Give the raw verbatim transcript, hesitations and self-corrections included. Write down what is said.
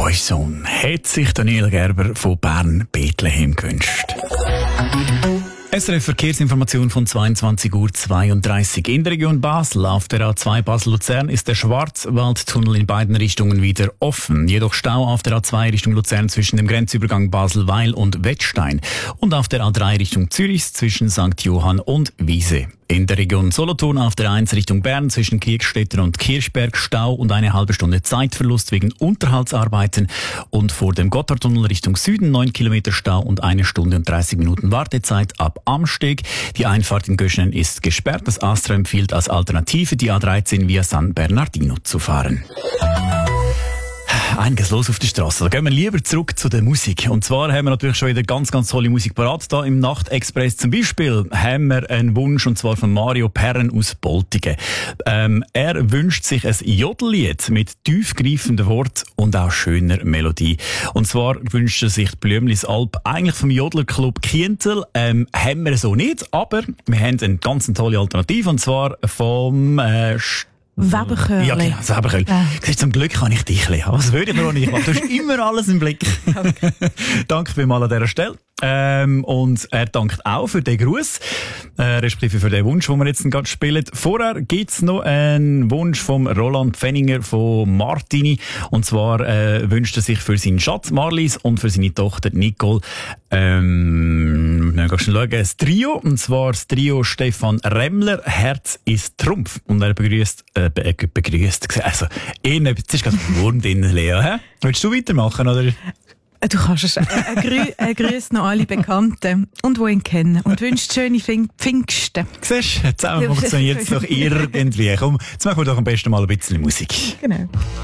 Sohn, hat sich Daniela Gerber von Bern Bethlehem gewünscht. S R F Verkehrsinformation von zweiundzwanzig Uhr zweiunddreißig. In der Region Basel auf der A zwei Basel-Luzern ist der Schwarzwaldtunnel in beiden Richtungen wieder offen. Jedoch Stau auf der A zwei Richtung Luzern zwischen dem Grenzübergang Basel-Weil und Wettstein und auf der A drei Richtung Zürich zwischen Sankt Johann und Wiese. In der Region Solothurn auf der eins Richtung Bern zwischen Kirchstetten und Kirchberg Stau und eine halbe Stunde Zeitverlust wegen Unterhaltsarbeiten und vor dem Gotthardtunnel Richtung Süden neun Kilometer Stau und eine Stunde und dreißig Minuten Wartezeit ab Amsteg. Die Einfahrt in Göschenen ist gesperrt. Das Astra empfiehlt als Alternative die A dreizehn via San Bernardino zu fahren. Einiges los auf der Straße. Da gehen wir lieber zurück zu der Musik. Und zwar haben wir natürlich schon wieder ganz, ganz tolle Musik parat. Da im Nachtexpress zum Beispiel haben wir einen Wunsch, und zwar von Mario Perren aus Boltigen. Ähm, er wünscht sich ein Jodellied mit tiefgreifenden Worten und auch schöner Melodie. Und zwar wünscht er sich Blümlis Alp eigentlich vom Jodlerclub Kientel. Ähm, haben wir so nicht, aber wir haben eine ganz tolle Alternative, und zwar vom äh, Weberchörli. Ja, genau, das Weberchörli. Ja. Siehst, zum Glück kann ich dich lernen. Was würde ich mir auch nicht machen? Du hast immer alles im Blick. Okay. Danke vielmals an dieser Stelle. Ähm, und er dankt auch für den Gruß, äh, respektive für den Wunsch, den wir jetzt gerade spielen. Vorher gibt's noch einen Wunsch vom Roland Pfenninger von Martini. Und zwar äh, wünscht er sich für seinen Schatz Marlies und für seine Tochter Nicole ähm, wir gehen schauen, das Trio, und zwar das Trio Stefan Remmler, Herz ist Trumpf. Und er begrüßt, äh, be begrüßt, also, ihn, jetzt ist gerade ein Wurm drin, Lea, hä? Willst du weitermachen, oder? Du kannst es. Er, grü er grüßt noch alle Bekannten und die ihn kennen und wünscht schöne Pfingsten. Siehst du, zusammen funktioniert es doch irgendwie. Komm, jetzt machen wir doch am besten mal ein bisschen Musik. Genau.